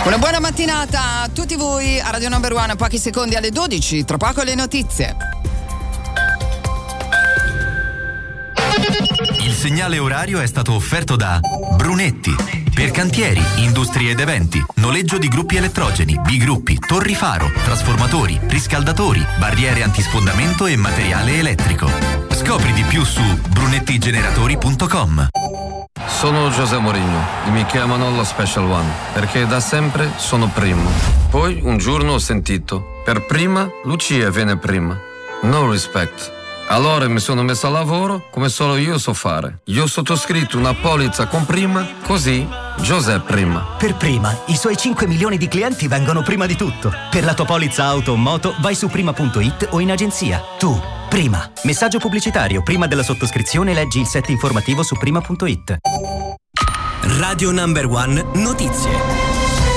Una buona mattinata a tutti voi a Radio Number One, a pochi secondi alle 12, tra poco le notizie. Il segnale orario è stato offerto da Brunetti. Per cantieri, industrie ed eventi, noleggio di gruppi elettrogeni, bigruppi, torri faro, trasformatori, riscaldatori, barriere antisfondamento e materiale elettrico. Scopri di più su brunettigeneratori.com. Sono José Mourinho e mi chiamano lo Special One perché da sempre sono primo. Poi un giorno ho sentito: per prima Lucia viene prima. No respect. Allora mi sono messo a lavoro come solo io so fare. Io ho sottoscritto una polizza con prima, così José prima. Per prima, i suoi 5 milioni di clienti vengono prima di tutto. Per la tua polizza auto o moto vai su prima.it o in agenzia. Tu, prima. Messaggio pubblicitario. Prima della sottoscrizione leggi il set informativo su prima.it. Radio Number One Notizie.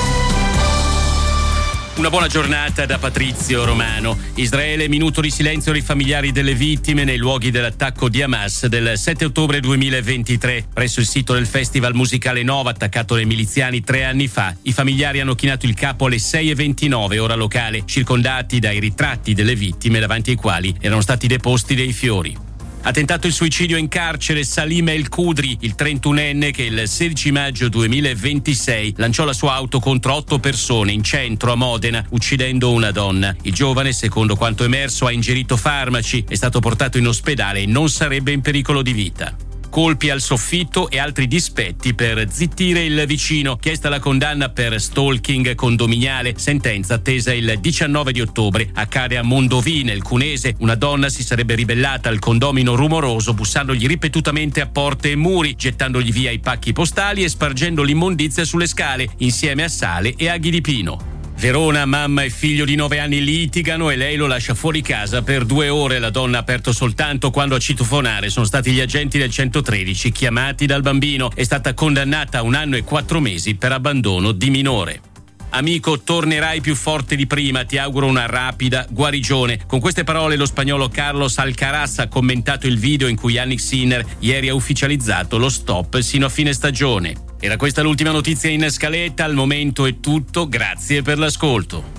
Una buona giornata da Patrizio Romano. Israele, minuto di silenzio ai familiari delle vittime nei luoghi dell'attacco di Hamas del 7 ottobre 2023 presso il sito del festival musicale Nova attaccato dai miliziani 3 anni fa. I familiari hanno chinato il capo alle 6:29 ora locale, circondati dai ritratti delle vittime davanti ai quali erano stati deposti dei fiori. Ha tentato il suicidio in carcere Salim El Khudri, il 31enne che il 16 maggio 2026 lanciò la sua auto contro 8 persone in centro a Modena, uccidendo una donna. Il giovane, secondo quanto emerso, ha ingerito farmaci, è stato portato in ospedale e non sarebbe in pericolo di vita. Colpi al soffitto e altri dispetti per zittire il vicino, chiesta la condanna per stalking condominiale, sentenza attesa il 19 di ottobre. Accade a Mondovì, nel Cunese, una donna si sarebbe ribellata al condomino rumoroso bussandogli ripetutamente a porte e muri, gettandogli via i pacchi postali e spargendo l'immondizia sulle scale, insieme a sale e aghi di pino. Verona, mamma e figlio di 9 anni litigano e lei lo lascia fuori casa per 2 ore. La donna ha aperto soltanto quando a citofonare sono stati gli agenti del 113 chiamati dal bambino. È stata condannata a 1 anno e 4 mesi per abbandono di minore. Amico, tornerai più forte di prima, ti auguro una rapida guarigione. Con queste parole lo spagnolo Carlos Alcaraz ha commentato il video in cui Yannick Sinner ieri ha ufficializzato lo stop sino a fine stagione. Era questa l'ultima notizia in scaletta, al momento è tutto, grazie per l'ascolto.